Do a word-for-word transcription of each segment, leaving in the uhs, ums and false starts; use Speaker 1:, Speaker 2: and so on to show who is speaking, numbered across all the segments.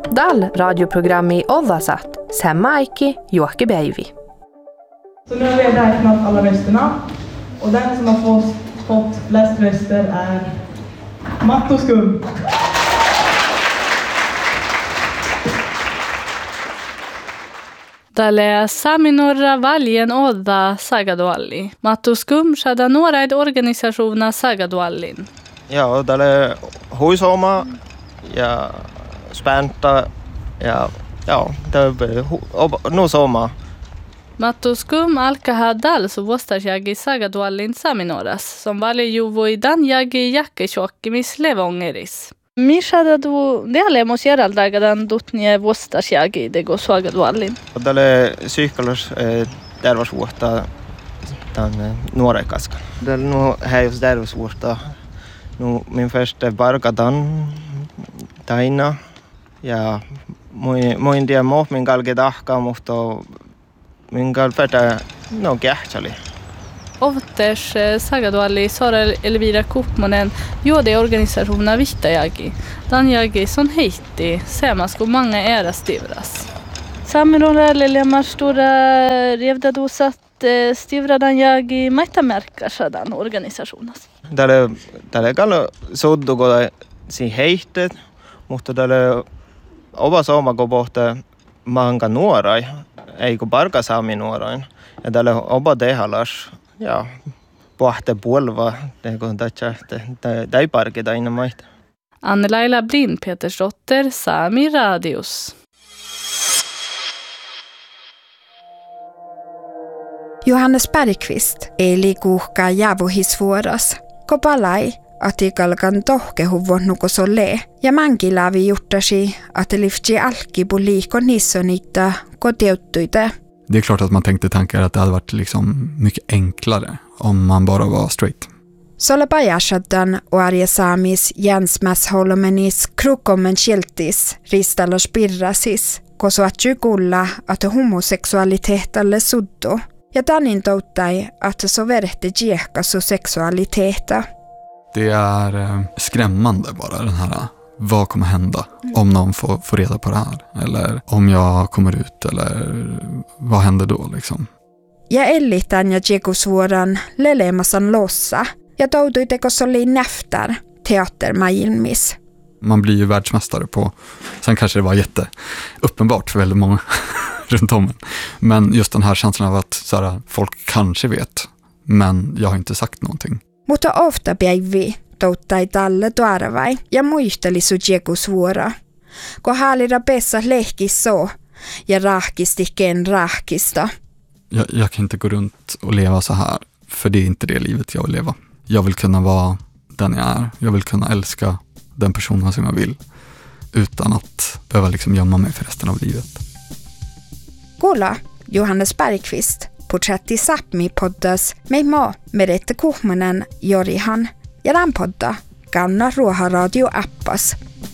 Speaker 1: Dal radioprogrammi Ovasat, Semmaikki Joakke Päivi.
Speaker 2: Så nu har vi räknat alla rösterna och den som har fått, fått flest röster är Matto Skum.
Speaker 3: Tälle Saminora valjen odda Sagadualli. Matto Skum shada nuoraid organisationa Sagaduallin.
Speaker 4: Joo, tälle huisoma ja spänta ja joo, tälle nu soma.
Speaker 3: Matto Skum alkaha dal su vostajagi Sagaduallin Saminoras, som valje juvoi danjagi jakkesjokkimis levongeris. Mishada du deale mosieraldagan dutnie vostajagi dego Sagaduallin.
Speaker 4: Tälle psykologis terveysvuotta tämän nuorekaska. Tälle nu häjus terveysvuotta. Nu min första barkadan taina ja muin muin dia mo min galge dahka mutta min gal feta no kähtsali.
Speaker 3: Ofters Sagadualli Sorel Elvira Kupmonen juode organisationerna vihtajagi. Danjagi son heitti semasku många era stivras. Samirora lellemar stora revdadosat stivradan jagi maittamerkkasadan organisationas.
Speaker 4: Tälle tälle kallo soddu goda si heittet, mutta tälle ova sooma go pohta manga nuorai, ei go barka saami nuorain. Ja tälle oba dehalas ja pohte polva, det går inte att det parke där maita.
Speaker 3: Anne-Laila Blind Petersdotter, Sami Radius.
Speaker 5: Johannes Bergqvist eli kuhkaa jäävuhisvuoras. Kopalai, ati kalkan tohkehuvon nukosolle ja mänkilävi juttasi, att lyfti alkibu liikon nissonitta kotiuttuite.
Speaker 6: Det är klart att man tänkte tankar att det hade varit liksom mycket enklare om man bara var straight.
Speaker 5: Solle pajashattan och arje saamis jänsmäsholmenis krukommen kiltis ristalos pirrasis, kosuatju kulla att homosexualiteetalle suddo. Ja tanin touttai att så verhte kiehkasu sexualiteeta.
Speaker 6: Det är skrämmande bara den här, vad kommer hända om någon får, får reda på det här? Eller om jag kommer ut, eller vad händer då liksom?
Speaker 5: Ja ellitän ja tjekusvuoran lelemasan lossa ja toutuitekos oli näftar teattermaailmis.
Speaker 6: Man blir ju världsmästare på, sen kanske det var jätte uppenbart för väldigt många runt om. Men just den här känslan av att så här, folk kanske vet, men jag har inte sagt någonting.
Speaker 5: Mutta ofta päivi touttai talle tuaravai ja muisteli su tjekusvuora. Ko haalira pessa lehkis så ja rahkistiken rahkista.
Speaker 6: Jag, jag kan inte gå runt och leva så här, för det är inte det livet jag vill leva. Jag vill kunna vara den jag är. Jag vill kunna älska den personen som jag vill utan att behöva liksom gömma mig för resten av livet.
Speaker 5: Kuulla Johannes Bergqvist porträtti Sapmi poddas med må Merete Kuhmonen Jorihan ja tämän podda kanna Ruoharadio appas.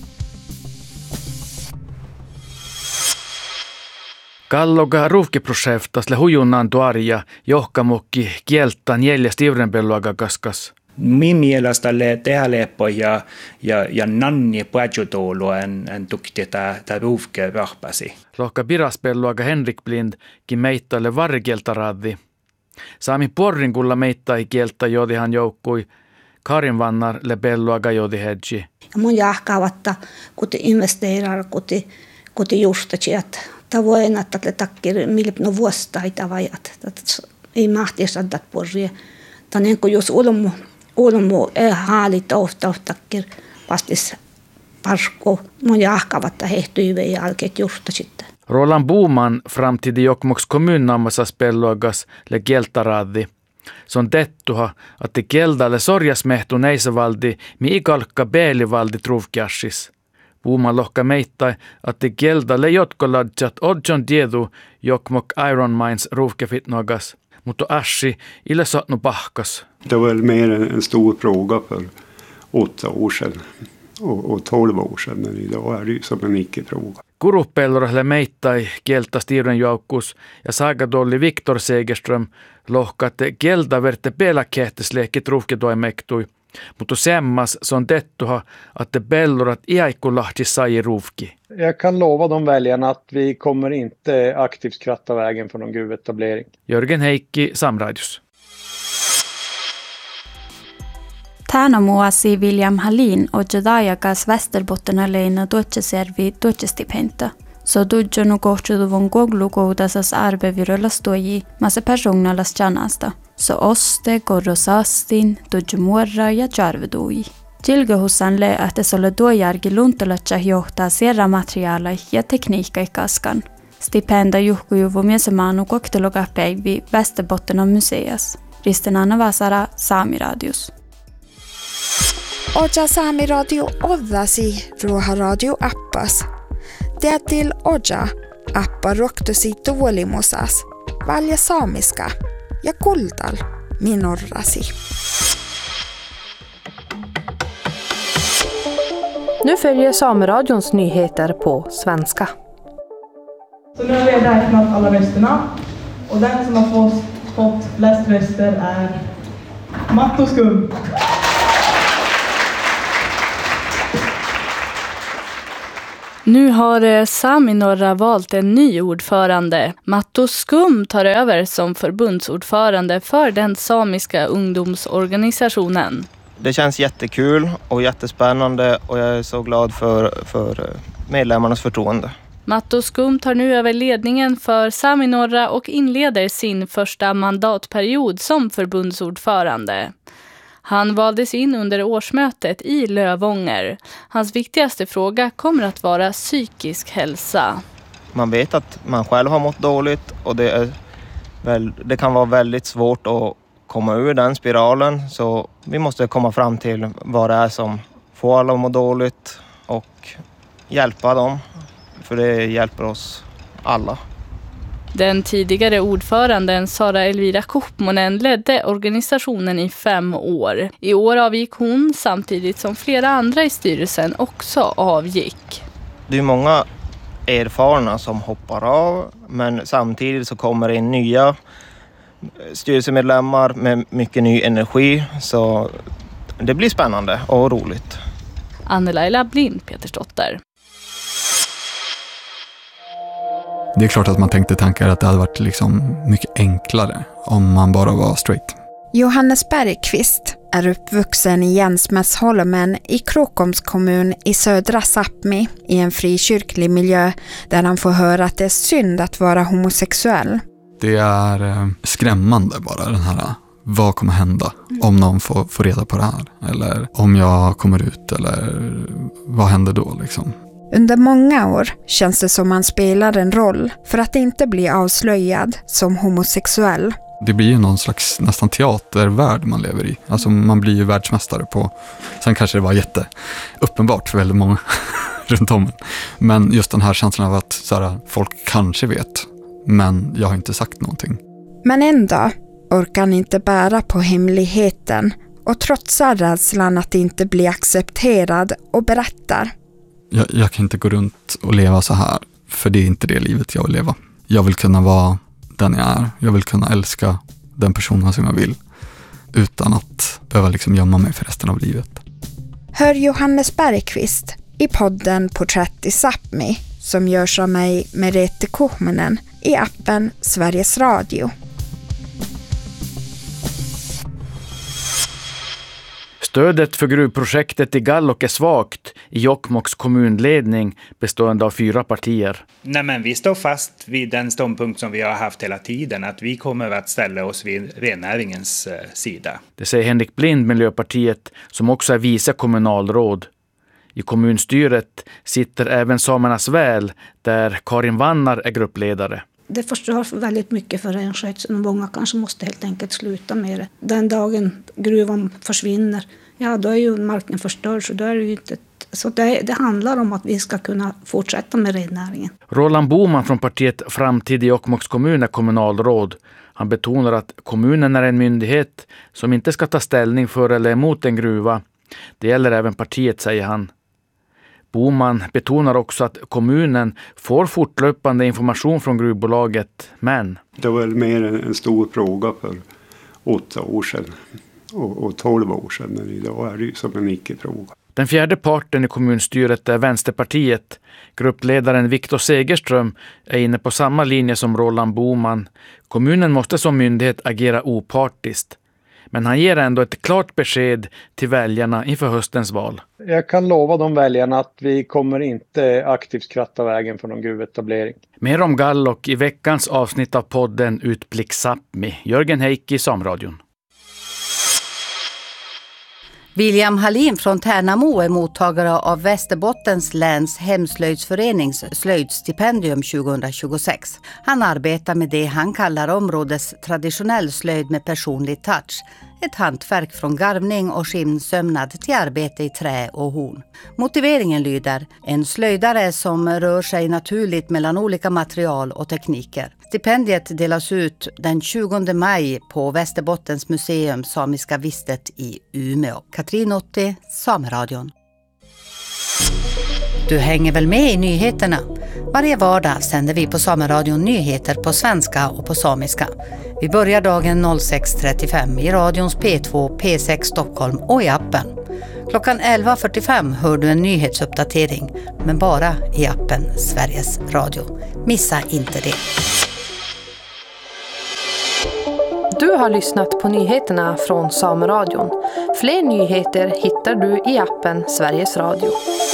Speaker 7: Kalloga ruuhkiprojektasle hujunnan tuaria johkamukki kieltä neljä stivrenpelluaga kaskas.
Speaker 8: Min mielestä tehdä leppo ja, ja, ja nanni puhutuulu en, en tukti tämä ruuhke rahpasi.
Speaker 7: Lohka piraspelluaga Henrik Blind ki meittaille varrikieltaraaddi. Saami porrinkulla meittai kieltä jodihan joukkui Karin Vannar le pelluaga jodi hedji.
Speaker 9: Mun jahkaavatta kuti investeerar kuti kuti justaci että tavoin että takkir milpno vuostaita vajat. Ei mahti saada porrie. Tanen kun jos ulmu ulmu ei haali tohtakkir vastis parsko mun jahkaavatta hehtyive jälkeet justaci.
Speaker 7: Roland Boman framtidi Jokkmokks kommunnammasas pelluagas le kieltaraaddi. Se on tettuha, että kieltälle sorjasmehtu neisavaldi, mi ikalkka beelivaldi truvkiassis. Puuman lohka meittai, että kieltälle jotkoladjat odjon tiedu Jokkmokk Iron Mines ruuhkefitnogas, mutta assi ille sattnu pahkas.
Speaker 10: Det var mer en stor fråga för åtta år sedan och, och tolv år sedan, men idag är det som en icke-fråga.
Speaker 7: Kuruppellorille meittai kieltä stiiren joukkus ja Sagadualli Viktor Segerström lohka, että kieltä verte pelakehtisleekki truuhketoimektui Mutta semmas son dettuha, att det bellor att iaikulahti sai ruvki.
Speaker 11: Jag kan lova de väljarna att vi kommer inte aktivt kratta vägen för någon gruvetablering.
Speaker 7: Jörgen Heikki, Samradius.
Speaker 12: Täänomuasi William Hallin och Jadajakas Västerbottenaleina Dutcheservi Dutchestipenta. So dudjo nu kohtuduvun koglukoudasas arbevirolla stoji, massa personalas janasta. So oste korrosastin dudjo muorra ja jarvedui. Tilgehussan le, että se ole duojargi luntalatsa johtaa sierra materiaala ja tekniikka i kaskan. Stipenda juhkujuvu miesemaanu koktelukapäivi Västerbottenan museas. Ristenana Vasara, Saamiradius.
Speaker 5: Oja Saamiradio odasi Ruoharadio appas. Därtill Oja appa roktosi tuolimusas, valja saamiska ja kultal minorrasi.
Speaker 1: Nu följer Sameradions nyheter på svenska.
Speaker 2: Så nu har vi räknat alla rösterna och den som har fått, fått flest röster är Mattoskum.
Speaker 3: Nu har Sami Norra valt en ny ordförande. Mattoskum tar över som förbundsordförande för den samiska ungdomsorganisationen.
Speaker 4: Det känns jättekul och jättespännande och jag är så glad för, för medlemmarnas förtroende.
Speaker 3: Mattoskum tar nu över ledningen för Sami Norra och inleder sin första mandatperiod som förbundsordförande. Han valdes in under årsmötet i Lövånger. Hans viktigaste fråga kommer att vara psykisk hälsa.
Speaker 4: Man vet att man själv har mått dåligt och det, är väl, det kan vara väldigt svårt att komma ur den spiralen. Så vi måste komma fram till vad det är som får alla att må dåligt och hjälpa dem. För det hjälper oss alla.
Speaker 3: Den tidigare ordföranden Sara Elvira Kopmonen ledde organisationen i fem år. I år avgick hon samtidigt som flera andra i styrelsen också avgick.
Speaker 4: Det är många erfarna som hoppar av, men samtidigt så kommer det in nya styrelsemedlemmar med mycket ny energi. Så det blir spännande och roligt.
Speaker 3: Anne-Laila Blind, Petersdotter.
Speaker 6: Det är klart att man tänkte tankar att det hade varit liksom mycket enklare om man bara var straight.
Speaker 5: Johannes Bergqvist är uppvuxen i Jensmäsholmen i Krokoms kommun i södra Sápmi i en frikyrklig miljö där han får höra att det är synd att vara homosexuell.
Speaker 6: Det är skrämmande bara den här, vad kommer hända om någon får, får reda på det här? Eller om jag kommer ut, eller vad händer då liksom?
Speaker 5: Under många år känns det som man spelar en roll för att inte bli avslöjad som homosexuell.
Speaker 6: Det blir ju någon slags nästan teatervärld man lever i. Alltså man blir ju världsmästare på. Sen kanske det var jätteuppenbart för väldigt många runt om. Men just den här känslan av att så här, folk kanske vet, men jag har inte sagt någonting.
Speaker 5: Men en dag orkar han inte bära på hemligheten och trotsar rädslan att inte bli accepterad och berättar.
Speaker 6: Jag, jag kan inte gå runt och leva så här, för det är inte det livet jag vill leva. Jag vill kunna vara den jag är. Jag vill kunna älska den personen som jag vill utan att behöva liksom gömma mig för resten av livet.
Speaker 5: Hör Johannes Bergqvist i podden Porträtt i Sápmi som görs av mig, Merete Kohmanen, i appen Sveriges Radio.
Speaker 7: Stödet för gruvprojektet i Gallok är svagt i Jokkmokks kommunledning bestående av fyra partier.
Speaker 8: Nej, men vi står fast vid den ståndpunkt som vi har haft hela tiden, att vi kommer att ställa oss vid rennäringens eh, sida.
Speaker 7: Det säger Henrik Blind, Miljöpartiet, som också är vice kommunalråd. I kommunstyret sitter även Samernas väl, där Karin Vannar är gruppledare.
Speaker 9: Det förstör väldigt mycket för renskötseln och många kanske måste helt enkelt sluta med det. Den dagen gruvan försvinner, ja då är ju marken förstörd, så då är det ju inte. Så det, det handlar om att vi ska kunna fortsätta med rennäringen.
Speaker 7: Roland Boman från partiet Framtid i Jokkmokks kommun är kommunalråd. Han betonar att kommunen är en myndighet som inte ska ta ställning för eller emot en gruva. Det gäller även partiet, säger han. Boman betonar också att kommunen får fortlöpande information från gruvbolaget, men...
Speaker 10: Det var mer en stor fråga för åtta år sedan. och, och tolv år sedan, men idag är det ju som en icke-fråga.
Speaker 7: Den fjärde parten i kommunstyret är Vänsterpartiet. Gruppledaren Viktor Segerström är inne på samma linje som Roland Boman. Kommunen måste som myndighet agera opartiskt. Men han ger ändå ett klart besked till väljarna inför höstens val.
Speaker 11: Jag kan lova de väljarna att vi kommer inte aktivt kratta vägen för någon gruvetablering.
Speaker 7: Mer om Gallok i veckans avsnitt av podden Utblick Sápmi. Jörgen Heikki, Sameradion.
Speaker 13: William Hallin från Tärnamo är mottagare av Västerbottens läns hemslöjdsförenings slöjdstipendium tjugohundratjugosex. Han arbetar med det han kallar områdets traditionell slöjd med personlig touch. Ett hantverk från garvning och skinnsömnad till arbete i trä och horn. Motiveringen lyder: en slöjdare som rör sig naturligt mellan olika material och tekniker. Stipendiet delas ut den tjugonde maj på Västerbottens museum Samiska Vistet i Umeå. Katrin Otti, Sameradion. Du hänger väl med i nyheterna? Varje vardag sänder vi på Sameradion nyheter på svenska och på samiska. Vi börjar dagen sex trettiofem i radions P två, P sex Stockholm och i appen. Klockan elva fyrtiofem hör du en nyhetsuppdatering, men bara i appen Sveriges Radio. Missa inte det.
Speaker 1: Du har lyssnat på nyheterna från Sameradion. Fler nyheter hittar du i appen Sveriges Radio.